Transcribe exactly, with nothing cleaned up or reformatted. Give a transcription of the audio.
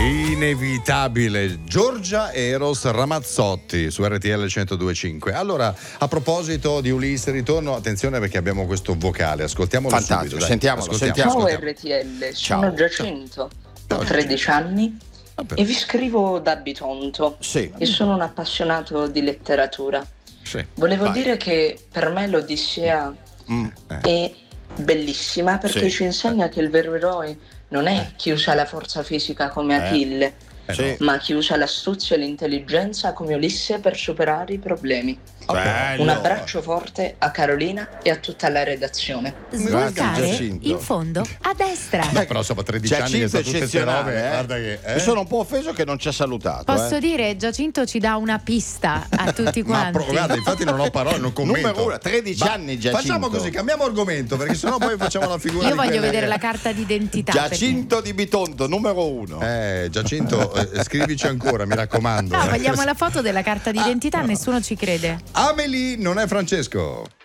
Inevitabile Giorgia Eros Ramazzotti su R T L centodue e cinque. Allora, a proposito di Ulisse Ritorno, attenzione perché abbiamo questo vocale, ascoltiamolo. Fantastico, subito, dai. sentiamolo, Ascoltiamo, sentiamo. Ciao R T L, sono Ciao. Giacinto, Ciao. ho tredici anni Vabbè. e vi scrivo da Bitonto Sì. e sono un appassionato di letteratura. Sì. Volevo Vai. dire che per me l'Odissea Mm. è bellissima perché Sì. ci insegna che il vero eroe non è chi usa la forza fisica come Eh. Achille, Eh, Sì. ma chi usa l'astuzia e l'intelligenza come Ulisse per superare i problemi. Bello. Un abbraccio forte a Carolina e a tutta la redazione. Svoltare Giacinto. in fondo a destra. Beh, però insomma tredici anni che Giacinto sa tutte queste robe, eccezionale, eh? guarda che eh? Mi sono un po' offeso che non ci ha salutato. Posso eh. dire, Giacinto ci dà una pista a tutti Ma quanti. pro- guarda, infatti non ho parole, non commento. Numero uno, tredici Ma anni Giacinto. Facciamo così, cambiamo argomento perché sennò poi facciamo la figura Io di voglio quelle vedere che- la carta d'identità. Giacinto di Bitonto, numero uno. Eh, Giacinto, eh, scrivici ancora, mi raccomando. perché- No, vogliamo la foto della carta d'identità, nessuno ci crede. Amelie non è Francesco.